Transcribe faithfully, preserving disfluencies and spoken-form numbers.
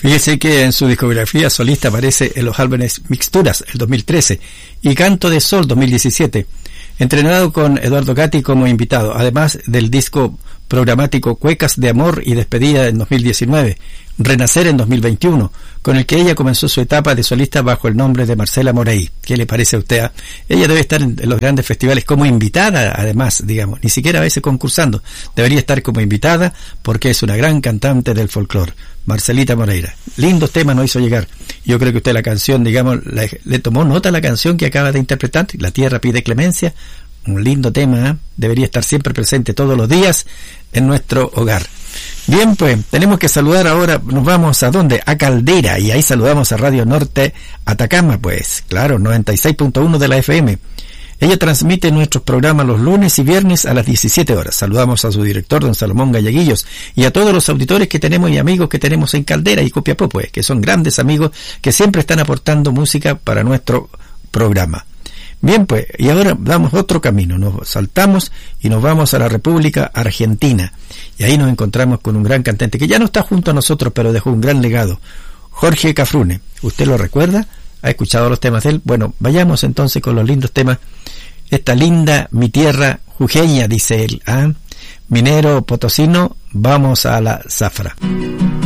Fíjese que en su discografía solista aparece en los álbumes Mixturas, el dos mil trece, y Canto de Sol, dos mil diecisiete, entrenado con Eduardo Gatti como invitado, además del disco programático Cuecas de Amor y Despedida en dos mil diecinueve, Renacer en dos mil veintiuno, con el que ella comenzó su etapa de solista bajo el nombre de Marcela Morey. ¿Qué le parece a usted? Ella debe estar en los grandes festivales como invitada, además, digamos, ni siquiera a veces concursando. Debería estar como invitada porque es una gran cantante del folclore. Marcelita Moreira. Lindos temas nos hizo llegar. Yo creo que usted la canción, digamos, le, le tomó nota a la canción que acaba de interpretar, La Tierra Pide Clemencia. Un lindo tema, ¿eh? Debería estar siempre presente todos los días en nuestro hogar. Bien, pues, tenemos que saludar ahora, nos vamos a dónde, a Caldera, y ahí saludamos a Radio Norte Atacama, pues, claro, noventa y seis punto uno de la F M. Ella transmite nuestros programas los lunes y viernes a las diecisiete horas. Saludamos a su director, don Salomón Galleguillos, y a todos los auditores que tenemos y amigos que tenemos en Caldera y Copiapó, pues, que son grandes amigos que siempre están aportando música para nuestro programa. Bien, pues, y ahora damos otro camino, nos saltamos y nos vamos a la República Argentina, y ahí nos encontramos con un gran cantante que ya no está junto a nosotros, pero dejó un gran legado, Jorge Cafrune. ¿Usted lo recuerda? ¿Ha escuchado los temas de él? Bueno, vayamos entonces con los lindos temas. Esta linda mi tierra jujeña, dice él, ¿ah? Minero potosino, vamos a la zafra.